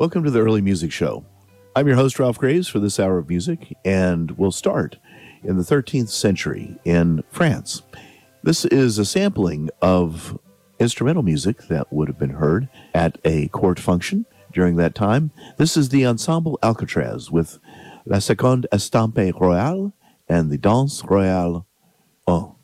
Welcome to the Early Music Show. I'm your host, Ralph Graves, for this hour of music, and we'll start in the 13th century in France. This is a sampling of instrumental music that would have been heard at a court function during that time. This is the Ensemble Alcatraz with La Seconde Estampe Royale and the Danse Royale 1.